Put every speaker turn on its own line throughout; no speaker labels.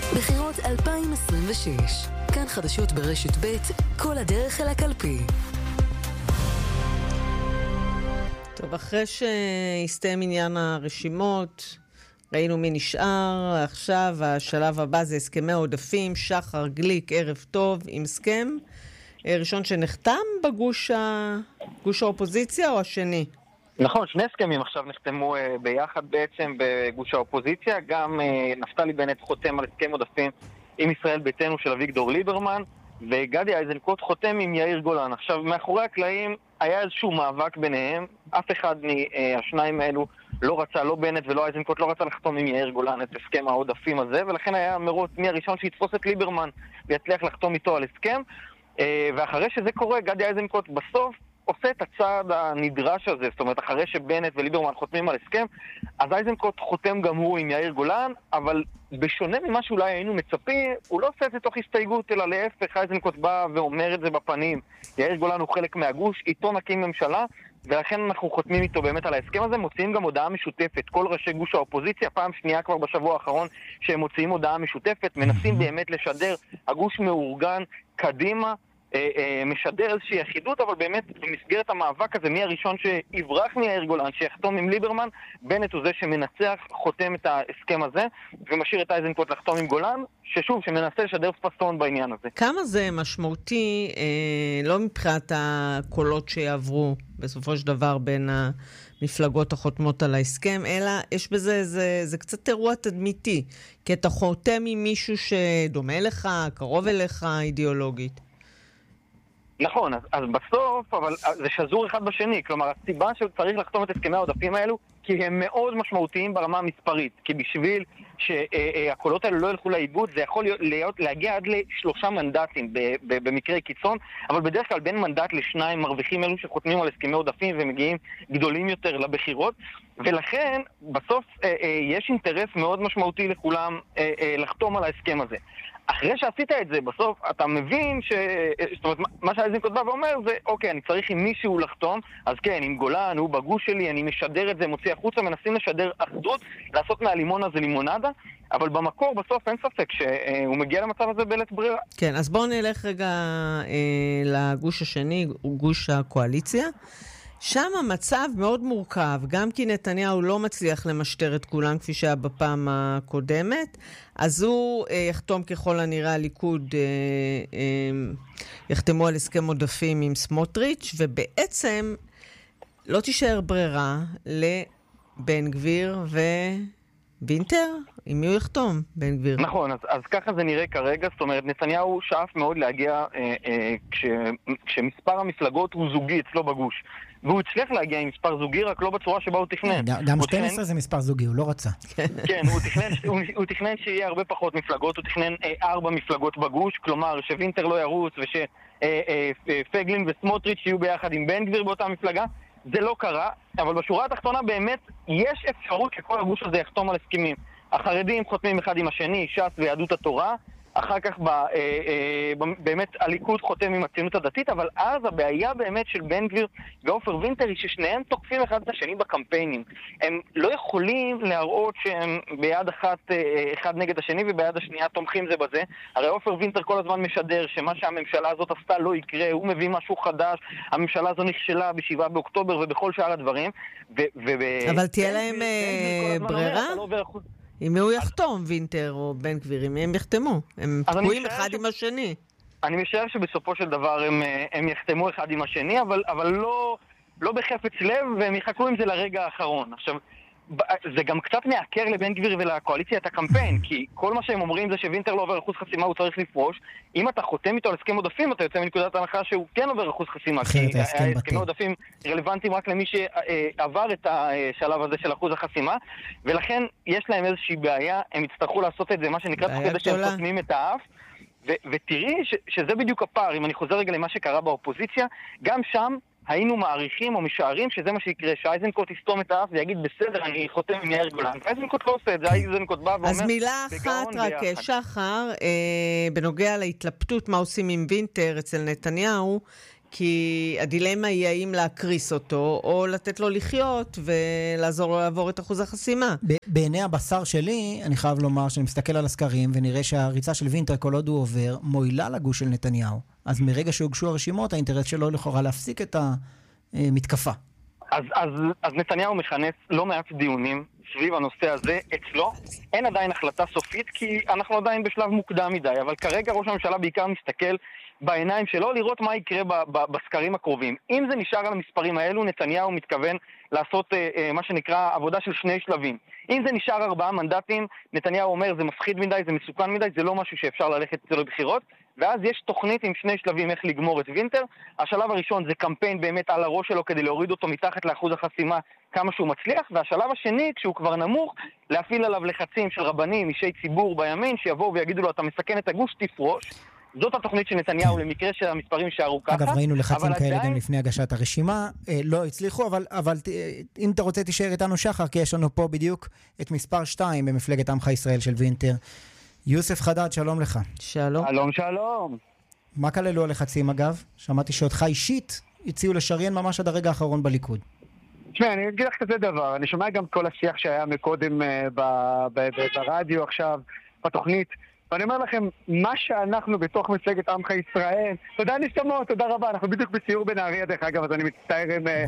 בחירות 2026. כאן חדשות ברשת ב', כל הדרך אל הקלפי.
טוב, אחרי שהסתיים עניין הרשימות, ראינו מי נשאר. עכשיו השלב הבא זה הסכמי העודפים. שחר גליק, ערב טוב, עם הסכם ראשון שנחתם בגוש האופוזיציה או השני?
נכון, שני הסכמים עכשיו נחתמו ביחד בעצם בגוש האופוזיציה. גם נפתלי בנט חותם על הסכם עודפים עם ישראל ביתנו של אביגדור ליברמן, וגדי איזנקוט חותם עם יאיר גולן. עכשיו, מאחורי הקלעים היה איזשהו מאבק ביניהם. אף אחד מהשניים האלו לא רצה, לא בנט ולא איזנקוט, לא רצה לחתום עם יאיר גולן את הסכם העודפים הזה, ולכן היה מרוץ מי הראשון שיתפוס את ליברמן ויצליח לחתום איתו על הסכם. ואחרי שזה קורה, גדי איזנקוט בסוף עושה את הצעד הנדרש הזה. זאת אומרת, אחרי שבנט וליברמן חותמים על הסכם, אז איזנקוט חותם גם הוא עם יאיר גולן, אבל בשונה ממה שאולי היינו מצפים, הוא לא עושה את זה תוך הסתייגות, אלא להפך, איזנקוט בא ואומר את זה בפנים. יאיר גולן הוא חלק מהגוש, איתו נקים ממשלה, ולכן אנחנו חותמים איתו באמת על ההסכם הזה. מוציאים גם הודעה משותפת, כל ראשי גוש האופוזיציה, פעם שנייה כבר בשבוע האחרון שהם מוציאים הודעה משותפת, מנסים באמת לשדר, הגוש מאורגן קדימה, משדר איזושהי יחידות, אבל באמת במסגרת המאבק הזה, מי הראשון שיברח מיאיר גולן, שיחתום עם ליברמן, בנט הוא זה שמנצח, חותם את ההסכם הזה, ומשאיר את איזנקוט לחתום עם גולן, ששוב, שמנסה לשדר פסטון בעניין הזה.
כמה זה משמעותי, לא מבחינת הקולות שיעברו בסופו של דבר בין המפלגות החותמות על ההסכם, אלא יש בזה, זה קצת אירוע תדמיתי, כי אתה חותם עם מישהו שדומה לך, קרוב אליך אידיאולוגית.
נכון, אז בסוף, אבל זה שזור אחד בשני. כלומר, הסיבה שצריך לחתום את הסכמי העודפים האלו, כי הם מאוד משמעותיים ברמה המספרית. כי בשביל שהקולות האלו לא ילכו לאיבוד, זה יכול להגיע עד ל3 מנדטים במקרה קיצון, אבל בדרך כלל בין מנדט ל2 מרוויחים אלו שחותמים על הסכמי עודפים ומגיעים גדולים יותר לבחירות, ולכן בסוף יש אינטרס מאוד משמעותי לכולם לחתום על ההסכם הזה. אחרי שעשית את זה, בסוף אתה מבין זאת אומרת, מה שאיזנקוט בא ואומר זה, אוקיי, אני צריך עם מישהו לחתום, אז כן, עם גולן, הוא בגוש שלי, אני משדר את זה, מוציא החוצה, מנסים לשדר אחדות, לעשות מהלימון הזה לימונדה, אבל במקור בסוף אין ספק שהוא מגיע למצב הזה בלית ברירה.
כן, אז בואו נלך רגע לגוש השני, גוש הקואליציה. שם המצב מאוד מורכב, גם כי נתניהו לא מצליח למשטר את כולם כפי שהיה בפעם הקודמת, אז הוא יחתום ככל הנראה, הליכוד יחתמו על הסכם עודפים עם סמוטריץ', ובעצם לא תישאר ברירה לבן גביר ווינטר, עם מי הוא יחתום, בן גביר?
נכון, אז ככה זה נראה כרגע. זאת אומרת, נתניהו שאף מאוד להגיע כשמספר המפלגות הוא זוגי אצלו בגוש, והוא הצליח להגיע עם מספר זוגי, רק לא בצורה שבה הוא תכנן.
גם 12 זה מספר זוגי, הוא לא רצה.
כן, הוא תכנן שיהיה הרבה פחות מפלגות, הוא תכנן 4 מפלגות בגוש, כלומר שווינטר לא ירוץ ושפגלין וסמוטריץ' יהיו ביחד עם בן גביר באותה מפלגה. זה לא קרה, אבל בשורה התחתונה באמת יש אפשרות שכל הגוש הזה יחתום על הסכמים. החרדים חותמים אחד עם השני, ש"ס ויהדות התורה, אחר כך באמת הליכוד חותם עם הציונות הדתית, אבל אז הבעיה באמת של בן גביר ועופר וינטר היא ששניהם תוקפים אחד את השני בקמפיינים. הם לא יכולים להראות שהם ביד אחת אחד נגד השני וביד השנייה תומכים זה בזה. הרי עופר וינטר כל הזמן משדר שמה שהממשלה הזאת עשתה לא יקרה, הוא מביא משהו חדש, הממשלה הזו נכשלה ב7 באוקטובר ובכל שאר הדברים.
אבל תהיה להם ברירה? אם הוא יחתום, וינטר או בן גביר, אם הם יחתמו, הם תקועים אחד עם השני.
אני משער שבסופו של דבר הם יחתמו אחד עם השני, אבל לא בחפץ לב, והם יחכו עם זה לרגע האחרון. עכשיו, זה גם קצת מעקר לבן גביר ולקואליציה את הקמפיין, כי כל מה שהם אומרים זה שווינטר לא עובר אחוז חסימה, הוא צריך לפרוש. אם אתה חותם איתו על הסכם עודפים, אתה יוצא מנקודת ההנחה שהוא כן עובר אחוז חסימה, כי הסכם עודפים רלוונטיים רק למי שעבר את השלב הזה של אחוז החסימה, ולכן יש להם איזושהי בעיה, הם יצטרכו לעשות את זה, מה שנקרא כדי שהם חותמים את האף, ותראי שזה בדיוק הפער. אם אני חוזר רגע למה שקרה באופוזיציה, גם שם היינו מעריכים או משערים שזה מה שיקרה, שאיזנקוט יסתום את האף ויגיד בסדר, אני חותם עם יאיר גולן. איזנקוט לא עושה את זה, איזנקוט בא ואומר...
אז מילה אחת רק, שחר, בנוגע להתלבטות מה עושים עם וינטר אצל נתניהו, כי הדילמה היא האם להקריס אותו, או לתת לו לחיות ולעזור לו לעבור את אחוז החסימה.
בעיני הבשר שלי, אני חייב לומר שאני מסתכל על הסקרים, ונראה שהריצה של וינטר כל עוד הוא עובר, מועילה לגוש של נתניהו. אז מרגע שהוגשו הרשימות, האינטרס שלו לכאורה להפסיק את המתקפה.
אז נתניהו מכנס לא מעט דיונים סביב הנושא הזה אצלו. אין עדיין החלטה סופית, כי אנחנו עדיין בשלב מוקדם מדי, אבל כרגע ראש הממשלה בעיקר מסתכל בעיניים שלו לראות מה יקרה בסקרים הקרובים. אם זה נשאר על המספרים האלו, נתניהו מתכוון לעשות מה שנקרא עבודה של שני שלבים. אם זה נשאר 4 מנדטים, נתניהו אומר זה מפחיד מדי, זה מסוכן מדי, זה לא משהו שאפשר ללכת אצלו לבחירות, ואז יש תוכנית עם 2 שלבים איך לגמור את וינטר. השלב הראשון זה קמפיין באמת על הראש שלו כדי להוריד אותו מתחת לאחוז החסימה כמה שהוא מצליח, והשלב השני, כשהוא כבר נמוך, להפעיל עליו לחצים של רבנים, אישי ציבור בימין, שיבואו ויגידו לו אתה מסכן את הגוש, תפרוש. זאת התוכנית של נתניהו למקרה שהמספרים שערו ככה.
אגב, ראינו לחצים כאלה גם לפני הגשת הרשימה, לא הצליחו, אבל אם אתה רוצה תישאר איתנו שחר, כי יש לנו פה בדיוק את מספר 2 במפלגת עמך ישראל של וינטר. יוסף חדד, שלום לך.
שלום.
שלום, שלום.
מה כללו הלחצים אגב? שמעתי שאותך אישית הציעו לשריין ממש עד הרגע האחרון בליכוד.
תשמע, אני אגיד לך כזה דבר, אני שומע גם כל השיח שהיה מקודם ברדיו עכשיו, בתוכנית, ואני אומר לכם, מה שאנחנו בתוך מפלגת עמך ישראל, תודה נשתמעות, תודה רבה, אנחנו בדיוק בסיור בנהריה דרך אגב, אז אני מצטער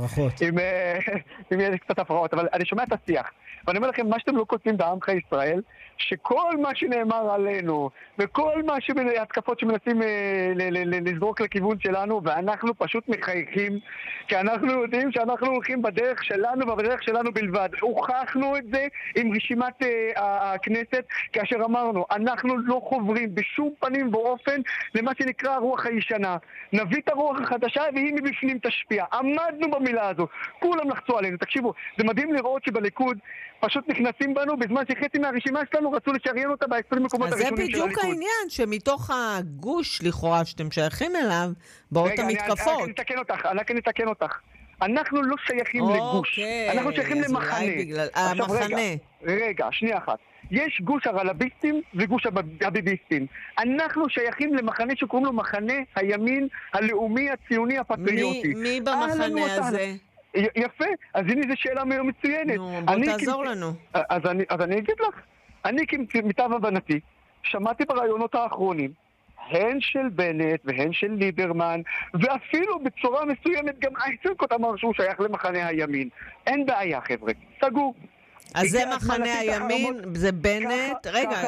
אם יש קצת הפרעות, אבל אני שומע את השיח, ואני אומר לכם, מה שאתם לא כותבים בעמך ישראל, שכל מה שנאמר עלינו, וכל מה התקפות שמנסים לזרוק לכיוון שלנו, ואנחנו פשוט מחייכים, כי אנחנו יודעים שאנחנו הולכים בדרך שלנו, ובדרך שלנו בלבד. הוכחנו את זה עם רשימת הכנסת, כאשר אמרנו, אנחנו לא חוברים בשום פנים ואופן למה שנקרא הרוח הישנה. נביא את הרוח החדשה, והיא מבפנים תשפיע. עמדנו במילה הזו. כולם לחצו עלינו. תקשיבו, זה מדהים לראות שבליכוד פשוט נכנסים בנו, בזמן שחצי מהרשימה שלנו רצו לשריין אותה ב-20 מקומות הראשונים של הליכוד.
אז זה בדיוק העניין, שמתוך הגוש לכאורה שאתם שייכים אליו, באות המתקפות.
רגע, אני אתקן אותך. אנחנו לא שייכים לגוש. אנחנו שייכים למחנה.
המחנה.
רגע, שנייה אחת. יש גוש הרלביסטים וגוש הביביסטים. אנחנו שייכים למחנה שקוראים לו מחנה הימין הלאומי הציוני הפטריוטי.
מי במחנה הזה?
יפה, אז הנה זו שאלה מצוינת.
נו, בוא תעזור לנו.
אז אני אגיד לך, אני כמיטב הבנתי, שמעתי ברעיונות האחרונים, הן של בנט והן של ליברמן, ואפילו בצורה מסוימת גם איזנקוט אמר שהוא שייך למחנה הימין. אין בעיה חבר'ה, סגור.
אז זה מחנה הימין, זה בנט, רגע,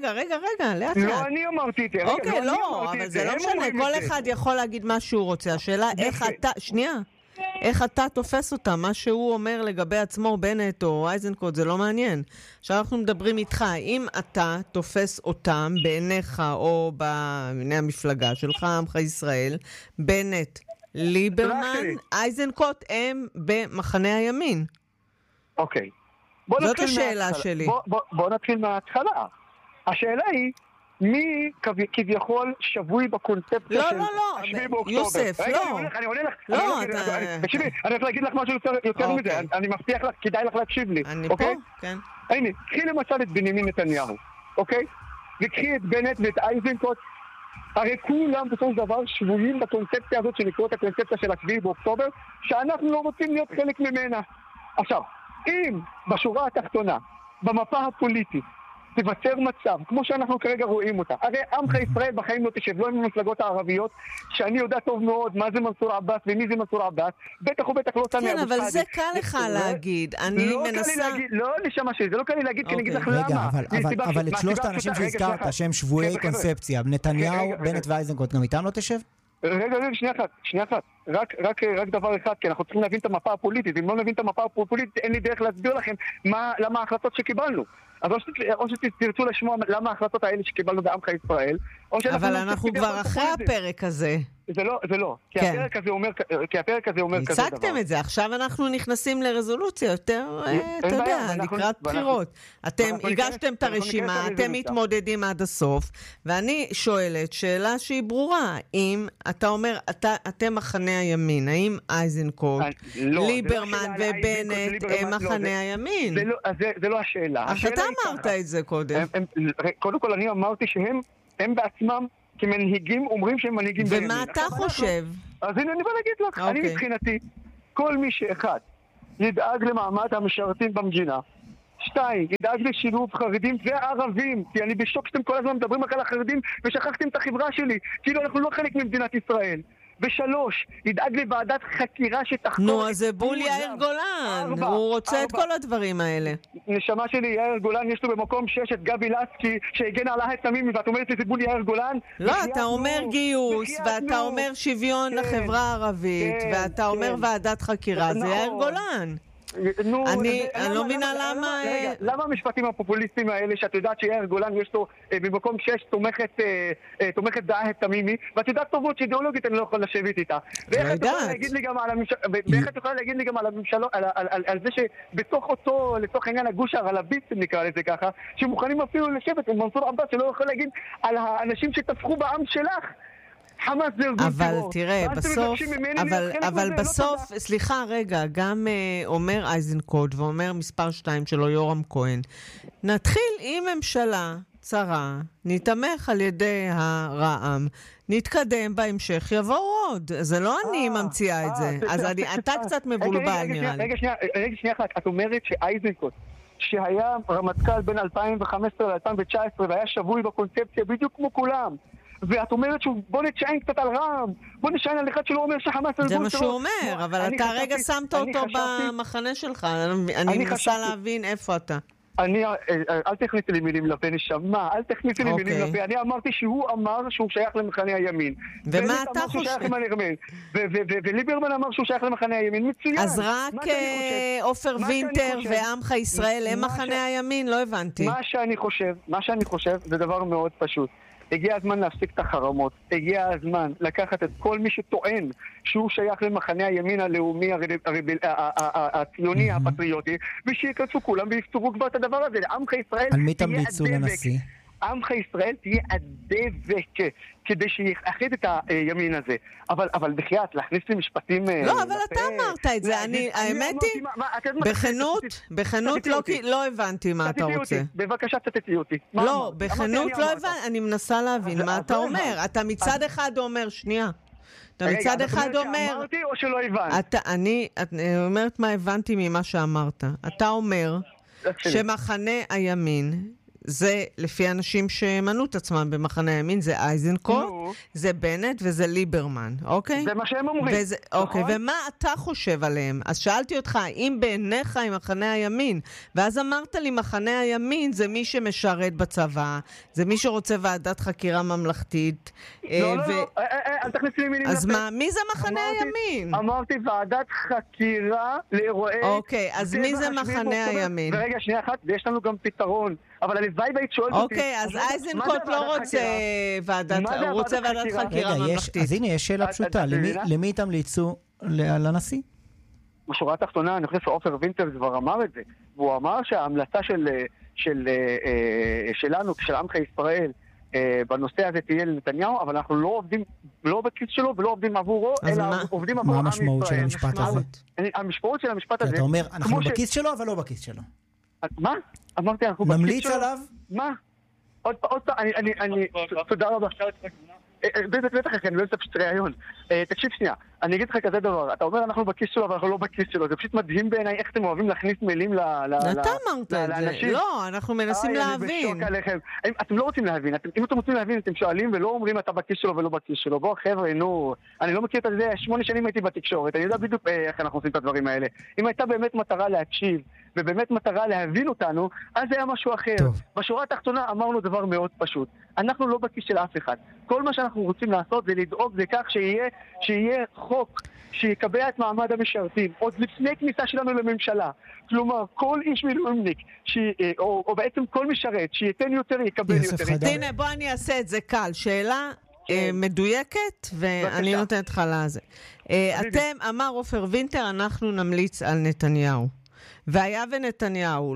לאט.
לא אני אמרתי את זה.
אוקיי, לא, אבל זה לא משנה, כל אחד יכול להגיד מה שהוא רוצה. השאלה איך אתה, שנייה, איך אתה תופס אותם, מה שהוא אומר לגבי עצמו, בנט או איזנקוט, זה לא מעניין. עכשיו אנחנו מדברים איתך, אם אתה תופס אותם בעיניך או בעיני המפלגה שלך, עמך ישראל, בנט, ליברמן, איזנקוט, הם במחנה הימין.
אוקיי.
זאת השאלה שלי.
בוא נתחיל מההתחלה. השאלה היא, מי כביכול שבוי בקונספציה של 7 באוקטובר?
יוסף, לא.
אני עונה לך.
לא,
תקשיבי, אני הולך להגיד לך משהו יותר מזה. אני מבטיח לך, כדאי לך להקשיב לי.
אני פה, כן.
הנה, קחי למשל את בנימין נתניהו, אוקיי? וקחי את בנט ואת איזנקוט. הרי כולם בסופו של דבר שבויים בקונספציה הזאת שנקראת הקונספציה של 7 באוקטובר, שאנחנו לא רוצים להיות חלק ממנה. עכשיו, אם בשורה התחתונה, במפה הפוליטית, תיווצר מצב, כמו שאנחנו כרגע רואים אותה. הרי עמך ישראל בחיים לא תשב, לא עם המפלגות הערביות, שאני יודע טוב מאוד מה זה מנסור עבאס ומי זה מנסור עבאס, בטח ובטח לא סמי אבו שחאדה.
כן, אבל זה קל לך להגיד. אני מנסה...
לא נשמע שלי, זה לא קל לי להגיד, כי אני אגיד לך למה.
רגע, אבל את שלושת האנשים שהזכרת, שהם שבויי קונספציה, נתניהו, בנט ואיזנקוט, גם איתם לא תשב?
רגע, שנייה אחת. רק דבר אחד, כי אנחנו צריכים להבין את המפה הפוליטית. אם לא נבין את המפה הפוליטית, אין לי דרך להסביר לכם למה ההחלטות שקיבלנו. אז או שתרצו לשמוע למה ההחלטות האלה שקיבלנו בעמך ישראל,
אבל אנחנו כבר אחרי הפרק הזה.
זה לא. כי הפרק הזה אומר כזה דבר.
הצגתם את זה, עכשיו אנחנו נכנסים לרזולוציה יותר, אתה יודע, לקראת בחירות. אתם הגשתם את הרשימה, אתם מתמודדים עד הסוף, ואני שואלת שאלה שהיא ברורה, אם אתה אומר, אתם מחנה הימין, האם איזנקוט, ליברמן ובנט הם מחנה הימין?
זה לא השאלה.
אז אתה אמרת את זה קודם.
קודם כל אני אמרתי שהם בעצמם כמנהיגים אומרים שהם מנהיגים בימין.
ומה אתה חושב?
אז הנה אני בא להגיד לך, אני מבחינתי, כל מי שאחד ידאג למעמד המשרתים במדינה, 2, ידאג לשילוב חרדים וערבים, כי אני בשוק שאתם כל הזמן מדברים רק על החרדים ושכחתם את החברה שלי, כאילו אנחנו לא חלק ממדינת ישראל. 3, ידאג לוועדת חקירה שתחקור...
נו, אז זה בול יאיר גולן, הוא רוצה את כל הדברים האלה.
נשמה שלי, יאיר גולן, יש לו במקום 6 את גבי לסקי, שהגן על ההט תמימי, ואת אומרת שזה בול יאיר גולן?
לא, אתה אומר גיוס, ואתה אומר שוויון לחברה הערבית, ואתה אומר ועדת חקירה, זה יאיר גולן. אני לא מבינה למה...
למה המשפטים הפופוליסטיים האלה, שאת יודעת שיאיר גולן יש לו במקום 6 תומכת דעה תמימי, ואת יודעת טובות שאידיאולוגית אני לא יכול לשבת איתה. ואיך את יכולה להגיד לי גם על הממשלה, על זה שבתוך אותו, לתוך עניין הגוש הרלביסטים נקרא לזה ככה, שמוכנים אפילו לשבת עם מנסור עבאס שלא יכול להגיד על האנשים שטבחו בעם שלך.
אבל תראה, בסוף, סליחה רגע, גם אומר אייזנקוט ואומר מספר 2 שלו יורם כהן, נתחיל עם ממשלה צרה, נתמך על ידי הרע"מ, נתקדם בהמשך, יבואו עוד. זה לא אני ממציאה את זה. אז אתה קצת מבולבל נראה לי.
רגע שנייה אחת, את אומרת שאייזנקוט, שהיה רמטכ"ל בין 2015 ל-2019 והיה שבוי בקונספציה בדיוק כמו כולם, ואת אומרת שהוא בוא נתשען קצת על רע"מ, בוא נתשען על אחד שלא אומר שחמאס...
זה מה שהוא אומר, אבל אתה רגע שמת אותו במחנה שלך, אני מנסה להבין איפה אתה.
אל תכניסי לי מילים לפה, נשמה, אל תכניסי לי מילים לפה. אני אמרתי שהוא אמר שהוא שייך למחנה הימין.
ומה אתה חושב?
וליברמן אמר שהוא שייך למחנה הימין. מצוין.
אז רק עופר וינטר ועמך ישראל הם מחנה הימין? לא הבנתי.
מה שאני חושב זה דבר מאוד פשוט. הגיע הזמן להפסיק את החרמות, הגיע הזמן לקחת את כל מי שטוען שהוא שייך למחנה הימין הלאומי הציוני הפטריוטי, ושיקצו כולם ויפתרו כבר את הדבר הזה. עמך ישראל
על מי תמליצו לנשיא?
עמך ישראל תהיה הדבק כדי שיחד את הימין הזה. אבל בחייאת, להכניס לי משפטים...
לא, אבל אתה אמרת את זה. האמת היא, בכנות לא הבנתי מה אתה רוצה.
בבקשה, תתתי אותי.
לא, בכנות לא הבנתי. אני מנסה להבין מה אתה אומר. אתה מצד אחד אומר, שנייה. אתה מצד אחד אומר...
אמרתי או שלא הבנת?
אני אומרת מה הבנתי ממה שאמרת. אתה אומר שמחנה הימין... זה לפי אנשים שמנו את עצמם במחנה הימין, זה אייזנקוט, זה בנט וזה ליברמן, אוקיי?
זה מה שהם אומרים.
אוקיי, ומה אתה חושב עליהם? אז שאלתי אותך, האם בעיניך עם מחנה הימין? ואז אמרת לי, מחנה הימין זה מי שמשרת בצבא, זה מי שרוצה ועדת חקירה ממלכתית.
לא, אל תכניסי לי מילים.
אז מה, מי זה מחנה הימין?
אמרתי ועדת חקירה לאירועי...
אוקיי, אז מי זה מחנה הימין?
ורגע, שנייה אחת, ויש לנו גם פתרון. אבל הלוואי והיית שואלת אותי...
אוקיי, אז אייזנקוט לא רוצה ועדת... הוא רוצה ועדת חקירה ממלכתית.
אז הנה, יש שאלה פשוטה. למי תמליצו לנשיא?
בשורה התחתונה, אני חושב שעופר וינטר כבר אמר את זה. והוא אמר שההמלצה שלנו, של עמך ישראל, בנושא הזה תהיה לנתניהו, אבל אנחנו לא עובדים, לא בכיס שלו ולא עובדים עבורו, אלא עובדים עבור עם ישראל.
מה המשמעות של המשפט הזה?
המשמעות של המשפט הזה...
אתה אומר, אנחנו בכיס שלו, אבל לא בכיס שלו.
מה? אמרתי, אנחנו בכיס שלו.
ממליץ עליו?
מה? עוד פעם, תודה רבה. בטח, אני לא אעשה פשוט רעיון. תקשיב שנייה, אני אגיד לך כזה דבר, אתה אומר אנחנו בכיס שלו, אבל אנחנו לא בכיס שלו, זה פשוט מדהים בעיניי איך אתם אוהבים להכניס מילים לאנשים.
אתה אמרת את זה, לא, אנחנו מנסים להבין.
אתם לא רוצים להבין, אם אתם רוצים להבין, אתם שואלים ולא אומרים אתה בכיס שלו ולא בכיס שלו. בוא חבר'ה, נו, אני לא מכיר את זה, 8 שנים הייתי בתקשורת, אני יודע בדיוק איך אנחנו עושים את הדברים האלה. אם הייתה באמת מטרה להקשיב, ובאמת מטרה להבין אותנו, אז זה היה משהו אחר. בשורה התחתונה אמרנו דבר מאוד פשוט. אנחנו לא בכיס של אף אחד. כל מה שאנחנו רוצים לעשות זה לדאוג לכך שיהיה חוק שיקבע את מעמד המשרתים, עוד לפני כניסה שלנו לממשלה. כלומר, כל איש מילואימניק, או בעצם כל משרת, שייתן יותר, יקבל יותר.
הנה, בוא אני אעשה את זה קל. שאלה מדויקת, ואני נותנת לך לזה. אמר עופר וינטר, אנחנו נמליץ על נתניהו. והיה ונתניהו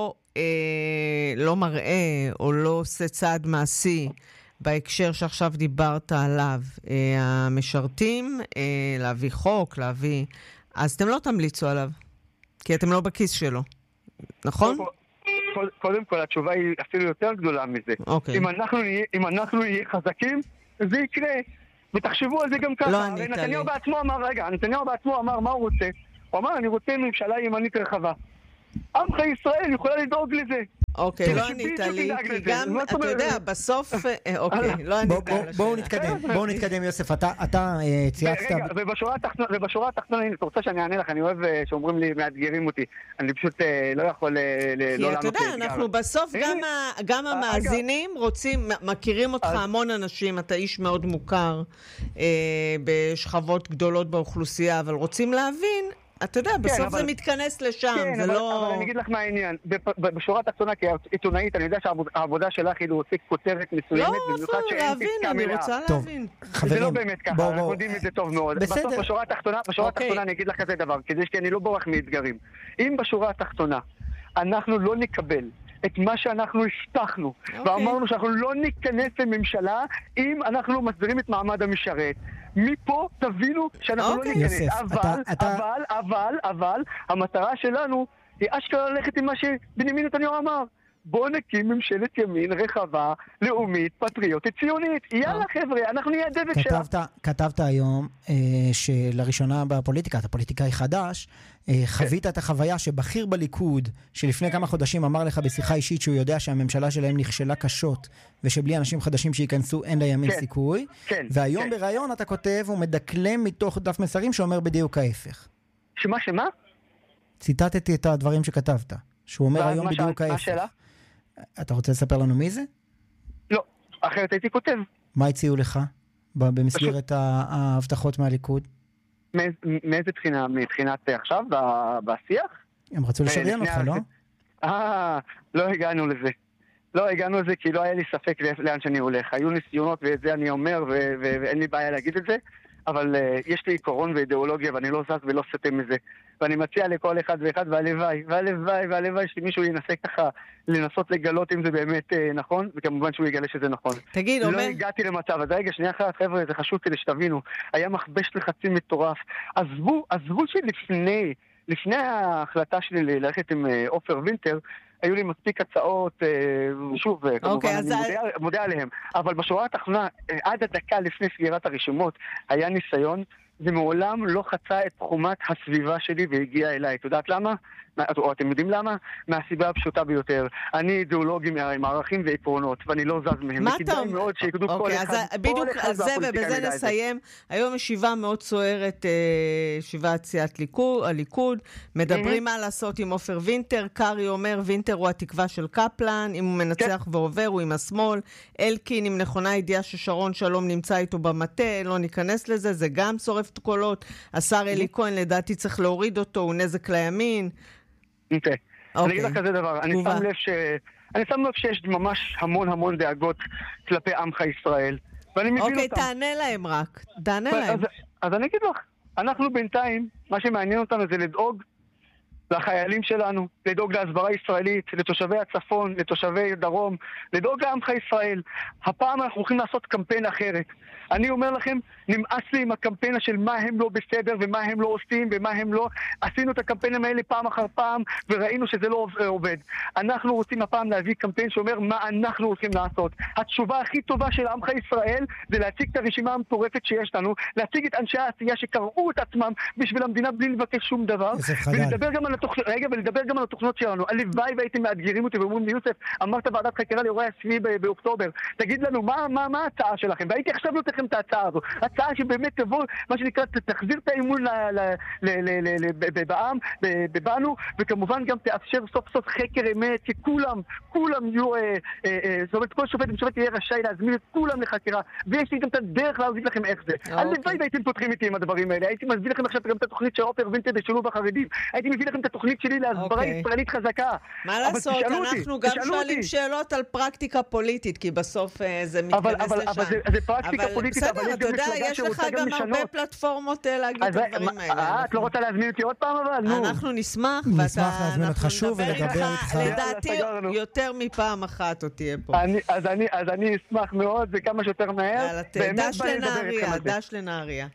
לא מראה או לא עושה צעד מעשי בהקשר שעכשיו דיברת עליו, המשרתים, להביא חוק, אז אתם לא תמליצו עליו, כי אתם לא בכיס שלו, נכון?
קודם כל, התשובה היא אפילו יותר גדולה מזה. אם אנחנו נהיה חזקים, זה יקרה. ותחשבו על זה גם ככה.
לא ענית לי.
נתניהו בעצמו אמר מה הוא רוצה. הוא אמר, אני רוצה ממשלה ימנית רחבה. עמך ישראל יכולה לדאוג לזה.
אוקיי, לא ענית לי, כי גם, אתה יודע, בסוף, אוקיי, לא ענית על השאלה.
בואו נתקדם, יוסף, אתה צייצת...
רגע, ובשורה התחתונה, אתה רוצה שאני אענה לך, אני אוהב שאומרים לי, מאתגרים אותי, אני פשוט לא יכול לא לענות לי.
כי אתה יודע, אנחנו בסוף, גם המאזינים מכירים אותך המון אנשים, אתה איש מאוד מוכר בשכבות גדולות באוכלוסייה, אבל רוצים להבין, אתה יודע, בסוף זה מתכנס לשם, זה לא...
אבל אני אגיד לך מה העניין. בשורה התחתונה, כעיתונאית, אני יודע שהעבודה שלך היא להוציא כותרת מסוימת,
לא, אפילו להבין, אני רוצה להבין.
זה לא באמת ככה, אנחנו יודעים את זה טוב מאוד.
בסדר.
בסוף, בשורה התחתונה אני אגיד לך כזה דבר, כדי שאני לא בורח מאתגרים. אם בשורה התחתונה אנחנו לא נקבל את מה שאנחנו הבטחנו, ואמרנו שאנחנו לא ניכנס לממשלה אם אנחנו מסדירים את מעמד המשרת. מפה תבינו שאנחנו לא ניכנס. אבל המטרה שלנו היא אשכרה ללכת עם מה שבנימין נתניהו אמר. בואו נקים ממשלת ימין רחבה, לאומית, פטריוטית, ציונית. יאללה חבר'ה, אנחנו נהיה הדבק שלה.
כתבת היום שלראשונה בפוליטיקה, אתה פוליטיקאי חדש, חווית את החוויה שבכיר בליכוד, שלפני כמה חודשים אמר לך בשיחה אישית שהוא יודע שהממשלה שלהם נכשלה קשות, ושבלי אנשים חדשים שייכנסו אין לימין סיכוי, והיום ברעיון אתה כותב ומדקלם מתוך דף מסרים שאומר בדיוק ההפך.
שמה?
ציטטתי את הדברים שכתבת, שהוא אומר היום בדיוק ההפך. מה השאלה? אתה רוצה לספר לנו מי זה?
לא, אחרת הייתי כותב.
מה הציעו לך במסגרת ההבטחות מהליכוד?
מאיזה בחינה? מבחינת עכשיו, בשיח?
הם רצו לשריין אותך, לא?
לא הגענו לזה. לא הגענו לזה כי לא היה לי ספק לאן שאני הולך. היו ניסיונות ואת זה אני אומר ואין לי בעיה להגיד את זה, אבל יש לי עיקרון ואידיאולוגיה ואני לא זז ולא סטה מזה. ואני מציע לכל אחד ואחד, והלוואי שמישהו ינסה ככה לנסות לגלות אם זה באמת נכון, וכמובן שהוא יגלה שזה נכון.
תגיד,
לא הגעתי למצב, אז רגע, שנייה אחת, חבר'ה, זה חשוב כדי שתבינו, היה מכבש לחצים מטורף. עזבו שלפני ההחלטה שלי ללכת עם עופר וינטר, היו לי מספיק הצעות, שוב, כמובן, אני מודה עליהם. אבל בשורה התחתונה, עד הדקה לפני סגירת הרשימות, היה ניסיון, זה מעולם לא חצה את תחומת הסביבה שלי והגיע אליי. את יודעת למה? או אתם יודעים למה? מהסיבה הפשוטה ביותר. אני אידיאולוגי עם ערכים ועקרונות, ואני לא זז מהם.
מה אתה...
מאוד שיקדו כל אחד.
אז בדיוק על זה ובזה נסיים. היום ישיבה מאוד סוערת, ישיבת סיעת הליכוד. מדברים מה לעשות עם עופר וינטר. קרי אומר, וינטר הוא התקווה של קפלן. אם הוא מנצח ועובר, הוא עם השמאל. אלקין, אם נכונה ידיעה ששרון שלום נמצא איתו במטה, לא ניכנס לזה. זה גם שורף את קולות. השר אלי כהן, לדעתי צריך להוריד אותו, הוא נזק לימין.
אוקיי. אני אגיד לך כזה דבר, אני שם לב שיש ממש המון דאגות כלפי עמך ישראל, ואני מבין אותם.
אוקיי, תענה להם רק, תענה להם.
אז אני אגיד לך, אנחנו בינתיים, מה שמעניין אותנו זה לדאוג לחיילים שלנו, לדאוג להסברה ישראלית, לתושבי הצפון, לתושבי דרום, לדאוג לעמך ישראל. הפעם אנחנו הולכים לעשות קמפיין אחרת. אני אומר לכם, נמאס לי עם הקמפיין של מה הם לא בסדר ומה הם לא עושים ומה הם לא... עשינו את הקמפיינים האלה פעם אחר פעם וראינו שזה לא עובד. אנחנו רוצים הפעם להביא קמפיין שאומר מה אנחנו הולכים לעשות. התשובה הכי טובה של עמך ישראל זה להציג את הרשימה המטורפת שיש לנו, להציג את אנשי העשייה שקראו את עצמם בשביל המדינה בלי לבקש שום דבר, ולדבר גם על התוכנות שלנו. הלוואי והייתם מאתגרים אותי ואומרים לי, יוסף, אמרת ועדת חקירה לאירועי ה7 באוקטובר, תגיד לנו מה ההצעה שלכם? והייתי עכשיו נותן את ההצעה הזו. הצעה שבאמת תבוא, מה שנקרא, תחזיר את האמון בעם, בנו, וכמובן גם תאפשר סוף סוף חקר אמת, שכולם יהיו, זאת אומרת, כל שופט יהיה רשאי להזמין את כולם לחקירה, ויש לי גם את הדרך להגיד לכם איך זה. הלוואי והייתם פותחים איתי עם הדברים האלה. הייתי מביא לכם עכשיו גם את התוכנית של עופר וינטר בשילוב החרדים. הייתי מביא לכם את התוכנית שלי להסברה ישראלית חזקה.
מה לעשות? אנחנו גם שואלים שאלות על פרקטיקה פוליטית, כי בסוף זה מתכנס לשם.
אבל זה פרקטיקה פוליטית,
בסדר, אתה יודע, יש לך גם הרבה פלטפורמות להגיד את הדברים האלה.
את לא רוצה להזמין אותי עוד פעם אבל?
אנחנו נשמח,
נשמח להזמין אותך שוב ולדבר איתך.
לדעתי יותר מפעם אחת עוד תהיה פה.
אז אני אשמח מאוד, זה כמה שיותר מהר.
דש לנהריה.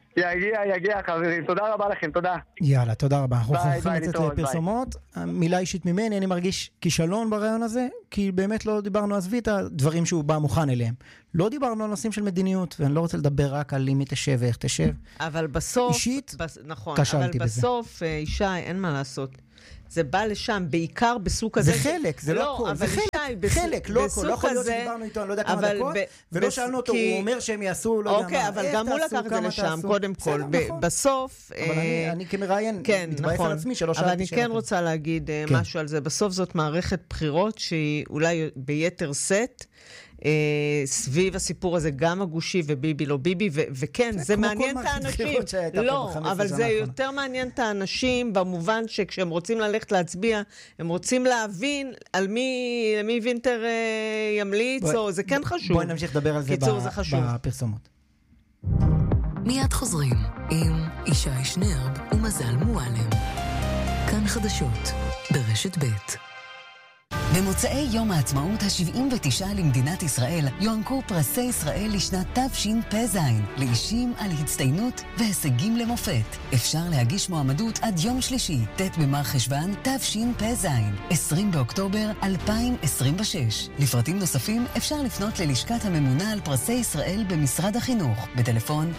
יגיע חברים, תודה רבה לכם, תודה.
יאללה, תודה רבה. אנחנו
ביי,
הולכים לצאת
להתראות,
לפרסומות. מילה אישית ממני, אני מרגיש כישלון ברעיון הזה, כי באמת לא דיברנו, עזבי את הדברים שהוא בא מוכן אליהם. לא דיברנו על נושאים של מדיניות, ואני לא רוצה לדבר רק על אם היא תשב ואיך תשב.
אבל בסוף...
אישית,
נכון,
כשלתי
אבל
בזה.
בסוף, ישי, אין מה לעשות. זה בא לשם, בעיקר בסוג הזה...
זה חלק, זה לא הכל. זה חלק, לא הכל. לא יכול להיות שדיברנו איתו, אני לא יודע כמה דקות, ולא שאלנו אותו, הוא אומר שהם יעשו, לא יודע מה,
אוקיי, אבל גם הוא לקח את זה לשם, קודם כל. בסוף...
אבל אני כמראיין, מתבאס על עצמי שלא שאלתי
אבל אני כן רוצה להגיד משהו על זה. בסוף זאת מערכת בחירות שהיא אולי ביתר סט, סביב הסיפור הזה, גם הגושי וביבי לא ביבי, וכן, זה מעניין את האנשים. לא, אבל זה יותר מעניין את האנשים, במובן שכשהם רוצים ללכת להצביע, הם רוצים להבין על מי וינטר ימליץ, או זה כן חשוב.
בואי נמשיך לדבר על זה בפרסומות.
מיד חוזרים עם ישי שנרב ומזל מועלם. כאן חדשות ברשת ב'. במוצאי יום העצמאות ה-79 למדינת ישראל יוענקו פרסי ישראל לשנת תשפ"ז לאישים על הצטיינות והישגים למופת. אפשר להגיש מועמדות עד יום שלישי, ט' במרחשוון תשפ"ז, 20 באוקטובר 2026. לפרטים נוספים אפשר לפנות ללשכת הממונה על פרסי ישראל במשרד החינוך בטלפון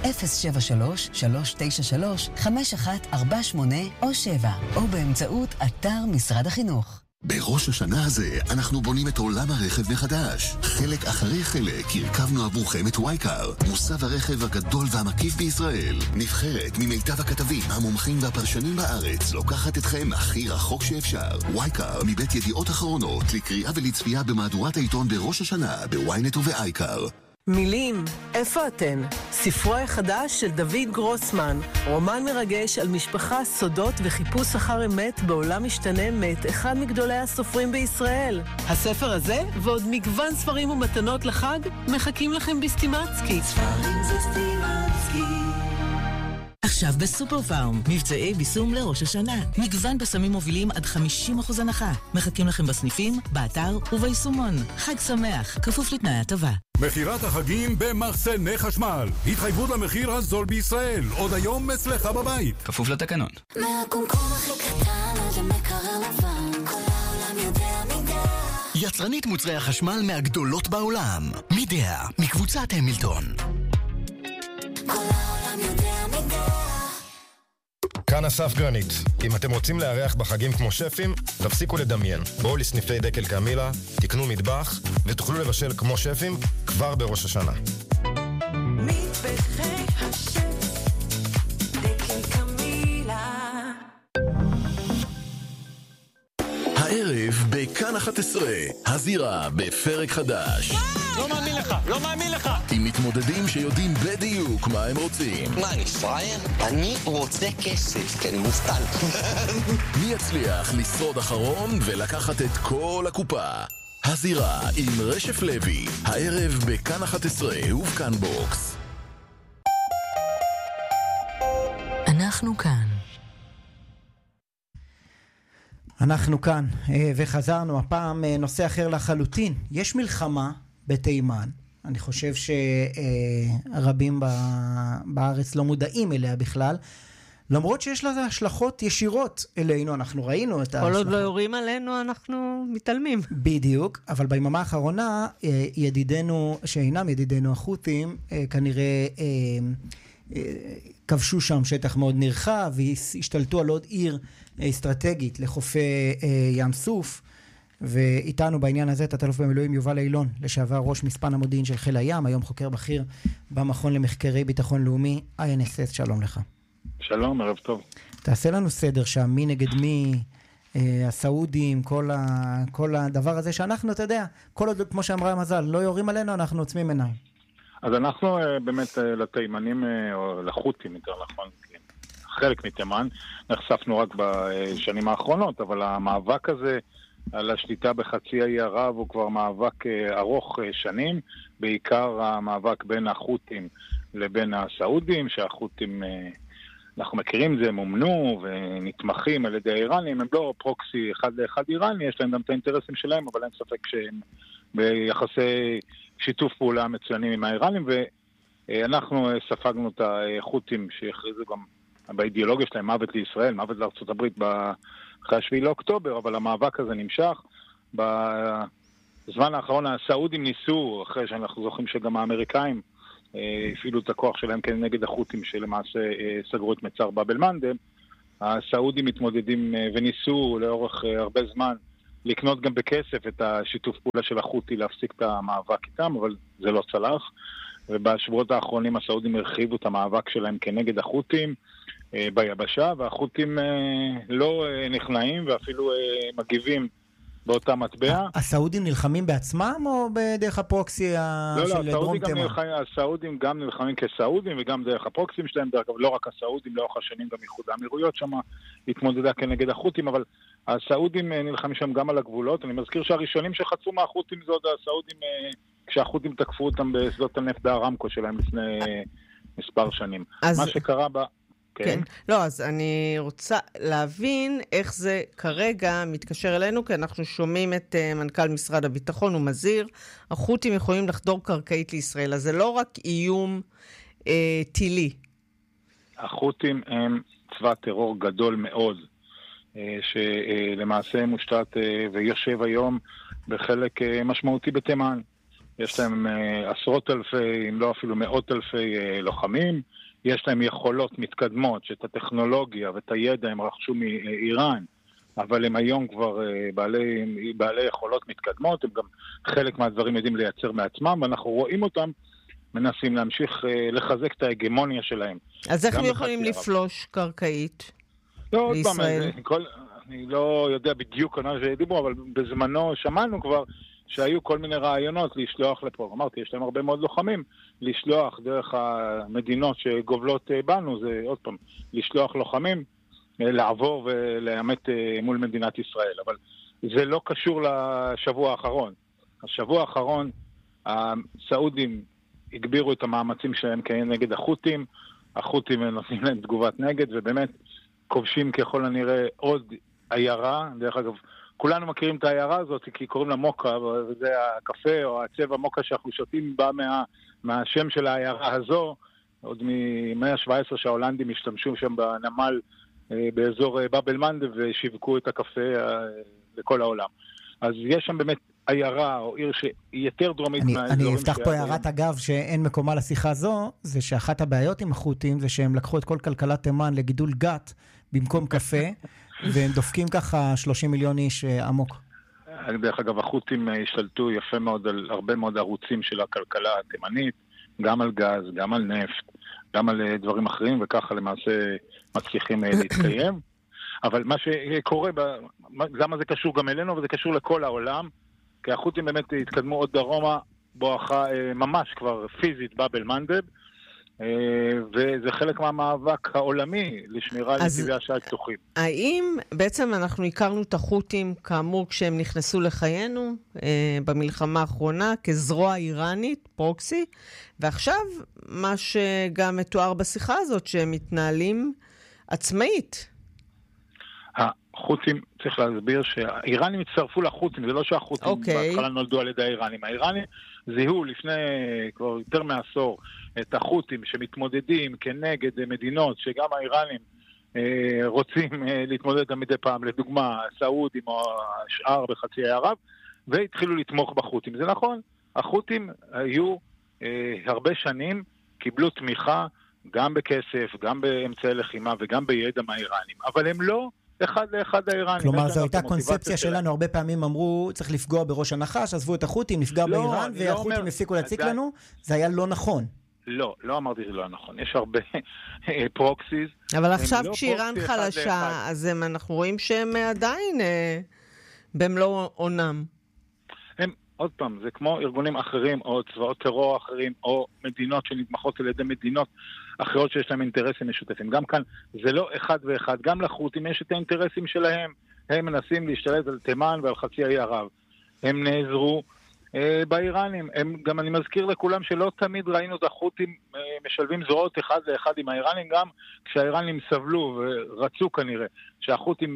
073-393-5148 או 7 או באמצעות אתר משרד החינוך.
בראש השנה הזה אנחנו בונים את עולם הרכב מחדש. חלק אחרי חלק הרכבנו עבורכם את וייקר, מוסב הרכב הגדול והמקיף בישראל. נבחרת ממיטב הכתבים, המומחים והפרשנים בארץ, לוקחת אתכם הכי רחוק שאפשר. וייקר מבית ידיעות אחרונות, לקריאה ולצפייה במהדורת העיתון בראש השנה, בוויינט ובאייקר.
מילים, איפה אתן? ספרו החדש של דוד גרוסמן, רומן מרגש על משפחה, סודות וחיפוש אחר אמת בעולם משתנה מאת אחד מגדולי הסופרים בישראל. הספר הזה ועוד מגוון ספרים ומתנות לחג מחכים לכם בסטימצקי. ספרים זה סטימצקי. עכשיו בסופר פארם, מבצעי ביסום לראש השנה. מגוון בסמים מובילים עד 50% הנחה. מחכים לכם בסניפים, באתר וביישומון. חג שמח, כפוף לתנאי הטבה.
מחירת החגים במחסני חשמל. התחייבות למחיר הזול בישראל. עוד היום אצלך בבית. כפוף לתקנון.
מהקומקום הכי קטן עד המקרר לבן, כל העולם יודע מידע.
יצרנית מוצרי החשמל מהגדולות בעולם. מידע, מקבוצת המילטון.
כל העולם יודע מידע.
כאן אסף גרנית. אם אתם רוצים לארח בחגים כמו שפים, תפסיקו לדמיין. בואו לסניפי דקל קמילה, תקנו מטבח ותוכלו לבשל כמו שפים כבר בראש השנה.
מטבחי השף, דקל קמילה.
הערב בכאן 11, הזירה בפרק חדש.
לא מאמין לך, לא מאמין לך.
עם מתמודדים שיודעים בדיוק מה הם רוצים.
מה, אני פראייר? אני רוצה כסף, כי אני מובטל.
מי יצליח לשרוד אחרון ולקחת את כל הקופה? הזירה עם רשף לוי, הערב בכאן 11 ובכאן בוקס.
אנחנו כאן.
אנחנו כאן, וחזרנו, הפעם נושא אחר לחלוטין. יש מלחמה בתימן, אני חושב שרבים בארץ לא מודעים אליה בכלל, למרות שיש לזה השלכות ישירות אלינו, אנחנו ראינו את ההשלכות.
כל עוד לא יורים עלינו, אנחנו מתעלמים.
בדיוק, אבל ביממה האחרונה, ידידינו, שאינם ידידינו החות'ים, כנראה כבשו שם שטח מאוד נרחב, והשתלטו על עוד עיר אסטרטגית לחופי ים סוף, ואיתנו בעניין הזה תת-אלוף במילואים יובל אילון, לשעבר ראש מספן המודיעין של חיל הים, היום חוקר בכיר במכון למחקרי ביטחון לאומי, INSS, שלום לך.
שלום, ערב טוב.
תעשה לנו סדר שם, מי נגד מי, הסעודים, כל הדבר הזה שאנחנו, אתה יודע, כל עוד, כמו שאמרה מזל, לא יורים עלינו, אנחנו עוצמים עיניים.
אז אנחנו באמת לתימנים, או לחות'ים יותר נכון, חלק מתימן, נחשפנו רק בשנים האחרונות, אבל המאבק הזה על השליטה בחצי האי ערב הוא כבר מאבק ארוך שנים, בעיקר המאבק בין החות'ים לבין הסעודים, שהחות'ים, אנחנו מכירים זה, מומנו ונתמכים על ידי האיראנים, הם לא פרוקסי אחד לאחד איראני, יש להם גם את האינטרסים שלהם, אבל אין ספק שהם ביחסי שיתוף פעולה מצוינים עם האיראנים, אנחנו ספגנו את החות'ים שהכריזו גם באידיאולוגיה שלהם מוות לישראל, מוות לארצות הברית אחרי 7 לאוקטובר, אבל המאבק הזה נמשך. בזמן האחרון הסעודים ניסו, אחרי שאנחנו זוכרים שגם האמריקאים הפעילו את הכוח שלהם כנגד החות'ים שלמעשה סגרו את מצר באב אל-מנדב, הסעודים מתמודדים וניסו לאורך הרבה זמן לקנות גם בכסף את השיתוף פעולה של החות'י להפסיק את המאבק איתם, אבל זה לא צלח. ובשבועות האחרונים הסעודים הרחיבו את המאבק שלהם כנגד החות'ים ביבשה, והחות'ים לא נכנעים ואפילו מגיבים באותה מטבע.
הסעודים נלחמים בעצמם או בדרך הפרוקסי של דרום תימן?
הסעודים גם נלחמים כסעודים וגם דרך הפרוקסים שלהם, לא רק הסעודים, לאורך השנים גם איחוד האמירויות שם התמודדה כנגד החות'ים, אבל הסעודים נלחמים שם גם על הגבולות. אני מזכיר שהראשונים שחצו מהחות'ים זה עוד הסעודים, כשהחות'ים תקפו אותם בשדות הנפט בארמקו שלהם לפני מספר שנים. מה שקרה
כן. לא, אז אני רוצה להבין איך זה כרגע מתקשר אלינו, כי אנחנו שומעים את מנכ"ל משרד הביטחון, הוא מזהיר, החות'ים יכולים לחדור קרקעית לישראל, אז זה לא רק איום טילי.
החות'ים הם צבא טרור גדול מאוד, שלמעשה מושתת ויושב היום בחלק משמעותי בתימן. יש להם עשרות אלפי, אם לא אפילו מאות אלפי לוחמים, יש להם יכולות מתקדמות, שאת הטכנולוגיה ואת הידע הם רכשו מאיראן, אבל הם היום כבר בעלי יכולות מתקדמות, הם גם חלק מהדברים יודעים לייצר מעצמם, ואנחנו רואים אותם מנסים להמשיך לחזק את ההגמוניה שלהם.
אז איך הם יכולים לפלוש קרקעית לישראל?
אני לא יודע בדיוק על מה שדיברו, אבל בזמנו שמענו כבר שהיו כל מיני רעיונות לשלוח לפה. אמרתי, יש להם הרבה מאוד לוחמים, לשלוח דרך המדינות שגובלות בנו, זה עוד פעם, לשלוח לוחמים, לעבור ולאמת מול מדינת ישראל. אבל זה לא קשור לשבוע האחרון. השבוע האחרון, הסעודים הגבירו את המאמצים שלהם כנגד החות'ים, החות'ים נותנים להם תגובת נגד, ובאמת כובשים ככל הנראה עוד עיירה. דרך אגב, כולנו מכירים את העיירה הזאת, כי קוראים לה מוקה, וזה הקפה או הצבע מוקה שאנחנו שותים בא מהשם של העיירה הזו, עוד ממאה ה-17 שההולנדים השתמשו שם בנמל באזור באב אל-מנדב ושיווקו את הקפה לכל העולם. אז יש שם באמת עיירה או עיר שהיא יותר דרומית מהאזורים.
אני אפתח פה הערת אגב שאין מקומה לשיחה זו, זה שאחת הבעיות עם החות'ים זה שהם לקחו את כל כלכלת תימן לגידול גת במקום קפה, והם דופקים ככה 30 מיליון איש עמוק.
דרך אגב, החות'ים השתלטו יפה מאוד על הרבה מאוד ערוצים של הכלכלה התימנית, גם על גז, גם על נפט, גם על דברים אחרים, וככה למעשה מצליחים להתקיים. אבל מה שקורה, למה זה קשור גם אלינו, וזה קשור לכל העולם, כי החות'ים באמת התקדמו עוד דרומה, בואכה ממש כבר פיזית באב אל-מנדב, וזה חלק מהמאבק העולמי לשמירה על נתיבי השיט פתוחים.
האם בעצם אנחנו הכרנו את החות'ים כאמור כשהם נכנסו לחיינו במלחמה האחרונה כזרוע איראנית, פרוקסי, ועכשיו מה שגם מתואר בשיחה הזאת שהם מתנהלים עצמאית.
החות'ים, צריך להסביר שהאיראנים הצטרפו לחות'ים, זה לא שהחות'ים בהתחלה נולדו על ידי האיראנים. האיראנים זיהו לפני כבר יותר מעשור את החות'ים שמתמודדים כנגד מדינות שגם האיראנים רוצים להתמודד מדי פעם, לדוגמה סעודים או השאר בחצי האי ערב, והתחילו לתמוך בחות'ים. זה נכון, החות'ים היו הרבה שנים, קיבלו תמיכה גם בכסף, גם באמצעי לחימה וגם בידע מהאיראנים, אבל הם לא אחד לאחד האיראנים.
כלומר, זו הייתה קונספציה שלנו, הרבה פעמים אמרו, צריך לפגוע בראש הנחש, עזבו את החות'ים, נפגע באיראן, והחות'ים הפסיקו להציק לנו, זה היה לא נכון.
לא אמרתי שזה לא נכון, יש הרבה פרוקסיס.
אבל עכשיו כשאיראן חלשה, אז אנחנו רואים שהם עדיין במלוא עונם.
הם, עוד פעם, זה כמו ארגונים אחרים, או צבאות טרור אחרים, או מדינות שנתמכות על ידי מדינות אחרות שיש להם אינטרסים משותפים. גם כאן זה לא אחד ואחד, גם לחות'ים יש את האינטרסים שלהם, הם מנסים להשתלט על תימן ועל חצי האי ערב. הם נעזרו באיראנים. גם אני מזכיר לכולם שלא תמיד ראינו את החות'ים משלבים זרועות אחד לאחד עם האיראנים, גם כשהאיראנים סבלו ורצו כנראה שהחות'ים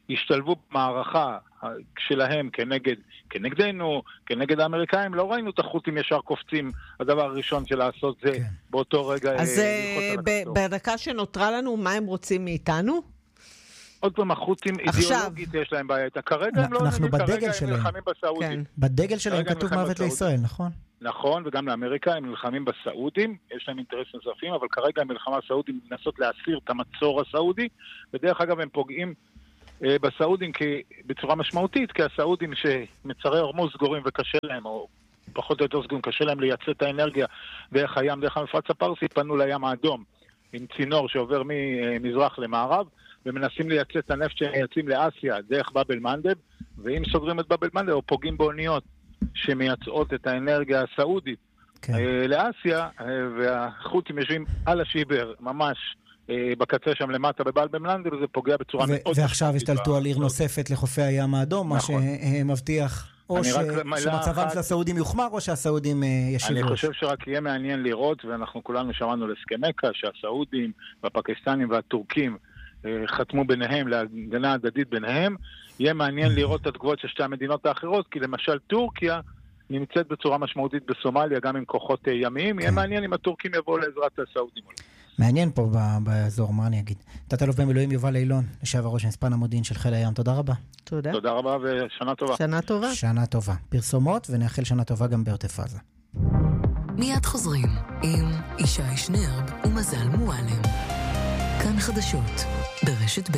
השתלבו במערכה שלהם כנגדנו, כנגד האמריקאים, לא ראינו את החות'ים ישר קופצים. הדבר הראשון של לעשות זה באותו רגע...
אז בדקה שנותרה לנו, מה הם רוצים מאיתנו?
עוד פעם, החות'ים אידיאולוגית יש להם בעיה. כרגע הם לא...
אנחנו בדגל
שלהם. הם נלחמים בסעודים.
בדגל שלהם כתוב מוות לישראל, נכון?
נכון, וגם לאמריקה הם נלחמים בסעודים, יש להם אינטרסים נוספים, אבל כרגע המלחמה הסעודית לנסות להסיר את המצור הסעודי, ודרך אגב הם פוגעים בסעודים בצורה משמעותית, כי הסעודים שמצרי הורמוז סגורים וקשה להם, או פחות או יותר סגורים, קשה להם לייצא את האנרגיה דרך הים, דרך המפרץ הפרסי, פנו לים האדום עם צינור שעובר ממזרח למערב, ומנסים לייצא את הנפט שמייצאים לאסיה דרך באבל מנדב, ואם סוגרים את באבל מנדב או פוגעים באוניות שמייצאות את האנרגיה הסעודית לאסיה, והחות'ים יושבים על השיבר, ממש בקצה שם למטה בבאבל מנדב, וזה פוגע בצורה מאוד...
ועכשיו השתלטו על עיר נוספת לחופי הים האדום, מה שמבטיח או שמצבם של הסעודים יוחמר, או שהסעודים ישיבו.
אני חושב שרק יהיה מעניין לראות, ואנחנו כולנו שמענו להסכמקה, שהסעודים והפקיסטנים והטורקים חתמו ביניהם, להגנה הדדית ביניהם. יהיה מעניין לראות את התגובות של שתי המדינות האחרות, כי למשל טורקיה נמצאת בצורה משמעותית בסומליה, גם עם כוחות ימיים. יהיה מעניין אם הטורקים יבואו לעזרת הסעודים.
מעניין פה באזור, מה אני אגיד? תת-אלוף במילואים יובל אילון, לשעבר ראש מספן המודיעין של חיל הים, תודה רבה.
תודה.
תודה רבה ושנה טובה.
שנה טובה.
שנה טובה. פרסומות ונאחל שנה טובה גם בעוטף עזה.
מיד חוזרים עם ישי שנרב ומזל מועלם. כאן חדשות ברשת ב'.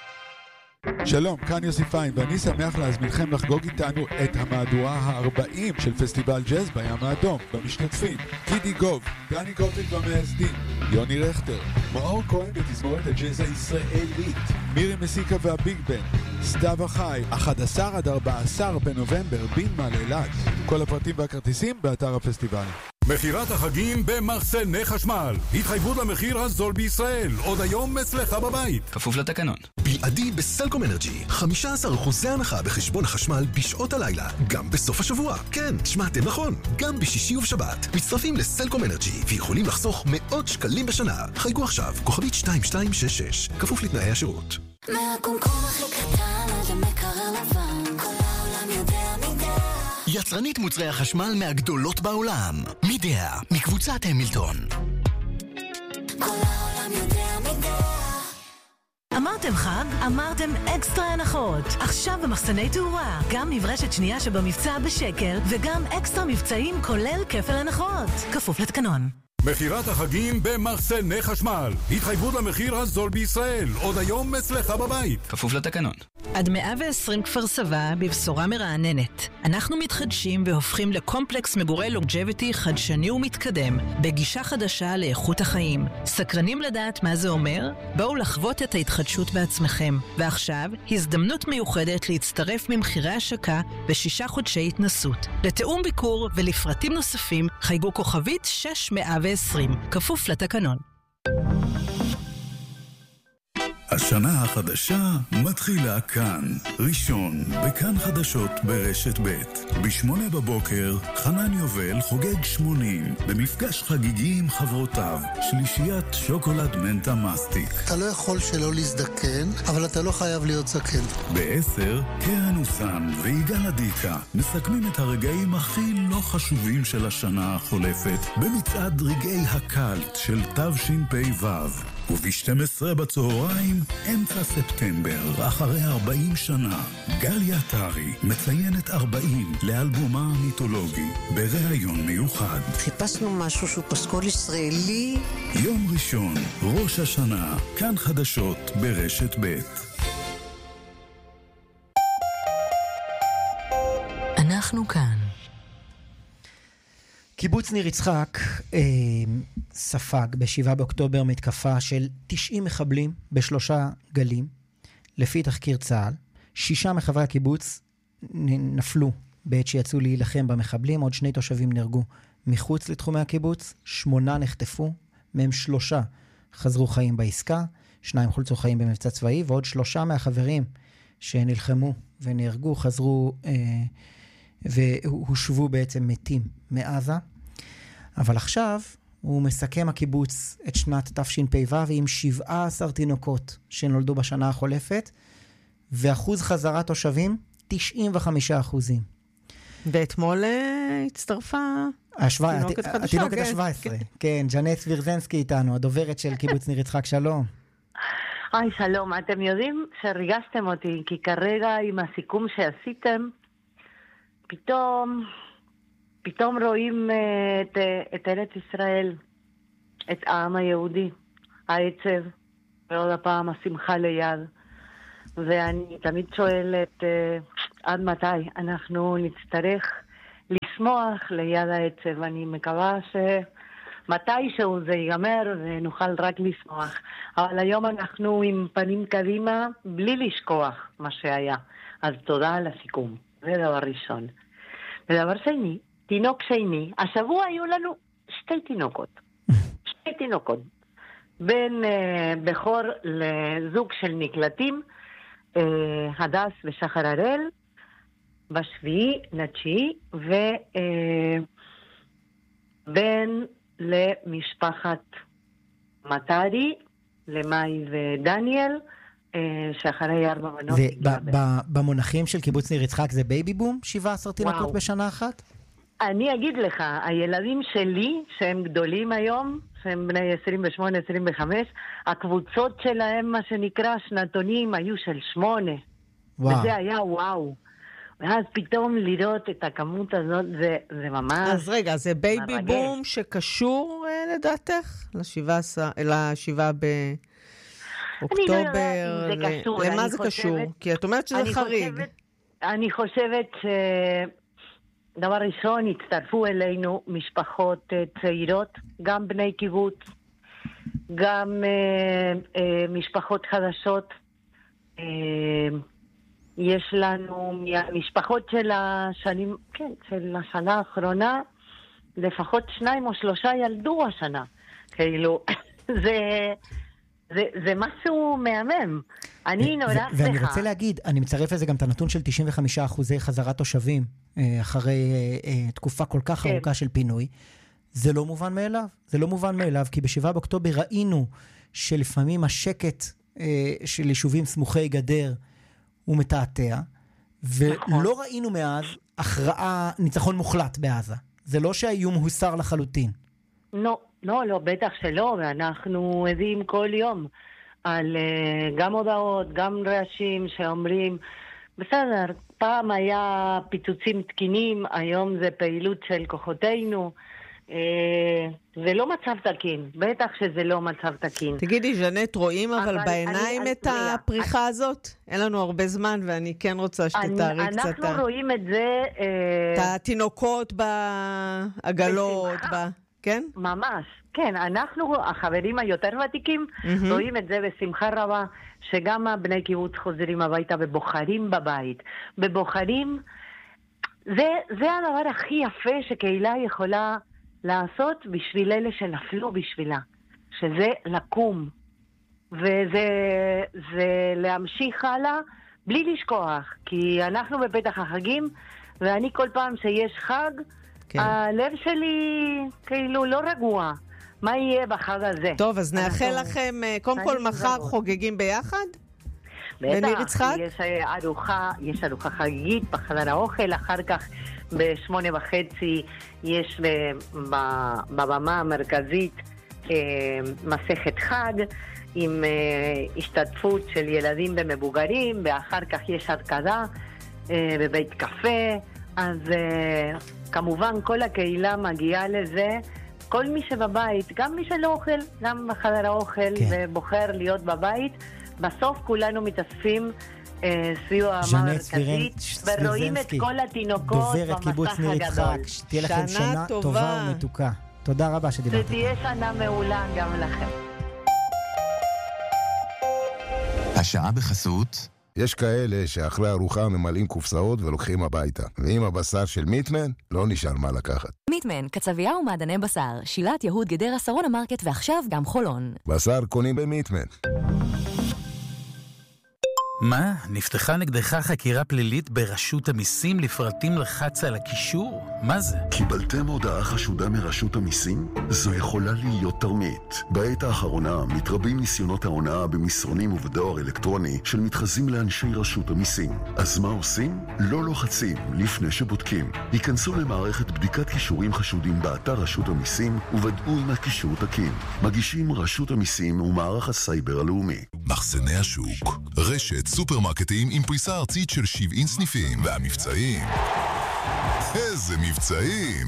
שלום, כאן יוסי פיין, ואני שמח להזמינכם לחגוג איתנו את המהדורה ה-40 של פסטיבל ג'אז בים האדום. במשתתפים, קידי גוב, דני גוטליב והמייסדים, יוני רכטר, מאור כהן בתזמורת הג'אז הישראלית, מירי מסיקה והביג בן, סתיו החי, 11 עד 14 בנובמבר, בין מעלילת. כל הפרטים והכרטיסים באתר הפסטיבל.
מחירת החגים במחסני חשמל. התחייבות למחיר הזול בישראל. עוד היום אצלך בבית.
כפוף לתקנון.
בלעדי בסלקום אנרג'י. 15% הנחה בחשבון החשמל בשעות הלילה. גם בסוף השבוע. כן, שמעתם נכון. גם בשישי ובשבת. מצטרפים לסלקום אנרג'י ויכולים לחסוך מאות שקלים בשנה. חייגו עכשיו. כוכבית 2266. כפוף לתנאי השירות.
מהקומקום הכי קטן עד המקרר לבן. כל העולם יודע מידה.
יצרנית מוצרי החשמל מהגדולות בעולם. מידע, מקבוצת המילטון.
כל העולם יודע מידע.
אמרתם חג? אמרתם אקסטרה הנחות. עכשיו במחסני תאורה. גם מברשת שנייה שבמבצע בשקל, וגם אקסטרה מבצעים כולל כפל הנחות. כפוף לתקנון.
מחירת החגים במחסני חשמל. התחייבות למחיר הזול בישראל. עוד היום אצלך בבית.
כפוף לתקנון.
עד 120 כפר סבא בבשורה מרעננת. אנחנו מתחדשים והופכים לקומפלקס מגורי לונג'ביטי חדשני ומתקדם, בגישה חדשה לאיכות החיים. סקרנים לדעת מה זה אומר? בואו לחוות את ההתחדשות בעצמכם. ועכשיו, הזדמנות מיוחדת להצטרף ממחירי השקה ב6 חודשי התנסות. לתאום ביקור ולפרטים נוספים, חייגו כוכבית 6120, כפוף לתקנון.
השנה החדשה מתחילה כאן. ראשון, בכאן חדשות ברשת ב'. ב8 בבוקר, חנן יובל חוגג 80, במפגש חגיגי עם חברותיו, שלישיית שוקולד מנטה מסטיק.
אתה לא יכול שלא להזדקן, אבל אתה לא חייב להיות זקן.
ב10, קרן אוסן ויגאל אדיקה מסכמים את הרגעים הכי לא חשובים של השנה החולפת, במצעד רגעי הקלט של תשפ"ו. וב12 בצהריים, אמצע ספטמבר, אחרי 40 שנה, גליה טרי מציינת 40 לאלבומה המיתולוגי, בראיון מיוחד.
חיפשנו משהו שהוא פסקול ישראלי.
יום ראשון, ראש השנה, כאן חדשות ברשת ב'.
אנחנו כאן.
קיבוץ ניר יצחק ספג ב7 באוקטובר מתקפה של 90 מחבלים ב3 גלים. לפי תחקיר צה"ל, 6 מחברי הקיבוץ נפלו בעת שיצאו להילחם במחבלים, עוד 2 תושבים נהרגו מחוץ לתחומי הקיבוץ, 8 נחטפו, מהם 3 חזרו חיים בעסקה, 2 חולצו חיים במבצע צבאי, ועוד 3 מהחברים שנלחמו ונהרגו חזרו והושבו בעצם מתים מעזה. אבל עכשיו הוא מסכם הקיבוץ את שנת תשפ"ו עם 17 תינוקות שנולדו בשנה החולפת, ואחוז חזרת תושבים, 95%.
ואתמול הצטרפה
התינוקת ה-17. כן, ג'נט סבירזנסקי איתנו, הדוברת של קיבוץ ניר יצחק, שלום.
היי, שלום. אתם יודעים שהרגשתם אותי, כי כרגע עם הסיכום שעשיתם, פתאום רואים את ארץ ישראל, את העם היהודי, העצב, ועוד הפעם השמחה ליד. ואני תמיד שואלת, עד מתי אנחנו נצטרך לשמוח ליד העצב. אני מקווה שמתישהו זה ייגמר ונוכל רק לשמוח. אבל היום אנחנו עם פנים קדימה בלי לשכוח מה שהיה. אז תודה על הסיכום. זה דבר ראשון. ודבר שני, תינוק שני, השבוע היו לנו שתי תינוקות. בין בכור לזוג של נקלטים, הדס ושחר הראל, ב7/9, ובן למשפחת מטרי, למאי ודניאל, שאחרי 4 בנות.
במונחים של קיבוץ ניר יצחק זה בייבי בום? 17 תינוקות בשנה אחת?
אני אגיד לך, הילדים שלי, שהם גדולים היום, שהם בני 28-25, הקבוצות שלהם, מה שנקרא שנתונים, היו של 8. וזה היה וואו. ואז פתאום לראות את הכמות הזאת, זה ממש...
אז רגע, זה בייבי בום שקשור לדעתך? ל7 באוקטובר?
אני לא יודעת אם זה קשור.
למה זה קשור? כי את אומרת שזה חריג.
אני חושבת דבר ראשון, הצטרפו אלינו משפחות צעירות, גם בני קיבוץ, גם משפחות חדשות. יש לנו משפחות של השנים, כן, של השנה האחרונה, לפחות 2 או 3 ילדו השנה. כאילו, זה משהו מהמם. אני נורא שמחה.
ואני רוצה להגיד, אני מצרף לזה גם את הנתון של 95% חזרת תושבים, אחרי תקופה כל כך ארוכה של פינוי. זה לא מובן מאליו. זה לא מובן מאליו, כי ב7 באוקטובר ראינו שלפעמים השקט של יישובים סמוכי גדר הוא מתעתע, ולא ראינו מאז הכרעה, ניצחון מוחלט בעזה. זה לא שהאיום הוסר לחלוטין.
לא, בטח שלא, ואנחנו עדים כל יום על גם הודעות, גם רעשים שאומרים, בסדר, פעם היה פיצוצים תקינים, היום זה פעילות של כוחותינו, זה לא מצב תקין, בטח שזה לא מצב תקין.
תגידי, ז'נט, רואים אבל בעיניים את הפריחה הזאת? אין לנו הרבה זמן, ואני כן רוצה שתתארי קצת.
אנחנו רואים את זה...
את התינוקות בעגלות, כן?
ממש, כן. אנחנו, החברים היותר ותיקים, רואים את זה בשמחה רבה, שגם הבני קיבוץ חוזרים הביתה ובוחרים בבית. בבוחרים, זה הדבר הכי יפה שקהילה יכולה לעשות בשביל אלה שנפלו בשבילה. שזה לקום. וזה להמשיך הלאה בלי לשכוח. כי אנחנו בפתח החגים, ואני כל פעם שיש חג, כן. הלב שלי כאילו לא רגוע. מה יהיה בחג הזה?
טוב, אז נאחל לכם, קודם כל מחר חוגגים ביחד? בניר יצחק?
יש ארוחה חגיגית בחדר האוכל, אחר כך ב8:30 יש בבמה המרכזית מסכת חג עם השתתפות של ילדים ומבוגרים, ואחר כך יש הרקדה בבית קפה. אז כמובן כל הקהילה מגיעה לזה, כל מי שבבית, גם מי שלא אוכל, גם בחדר האוכל, כן. ובוחר להיות בבית, בסוף כולנו מתאספים סביב הבמה המרכזית, ורואים את כל התינוקות במסך הגדול.
שתהיה לכם שנה טובה ומתוקה. תודה רבה שדיברת.
שתהיה שנה מעולה גם לכם.
השעה בחסות.
יש כאלה שאחרי ארוחה ממלאים קופסאות ולוקחים הביתה. ועם הבשר של מיטמן, לא נשאר מה לקחת.
מיטמן, קצבייה ומעדני בשר, שילת יהוד גדרה שרון המרקט ועכשיו גם חולון.
בשר קונים במיטמן.
מה? נפתחה נגדך חקירה פלילית ברשות המיסים לפרטים לחץ על הקישור? מה זה?
קיבלתם הודעה חשודה מרשות המיסים? זו יכולה להיות תרמית. בעת האחרונה מתרבים ניסיונות ההונאה במסרונים ובדואר אלקטרוני של מתחזים לאנשי רשות המיסים. אז מה עושים? לא לוחצים לפני שבודקים. היכנסו למערכת בדיקת קישורים חשודים באתר רשות המיסים וודאו אם הקישור תקין. מגישים רשות המיסים ומערך הסייבר הלאומי.
מחסני השוק, רשת סופרמרקטים עם פריסה ארצית של 70 סניפים, והמבצעים, איזה מבצעים!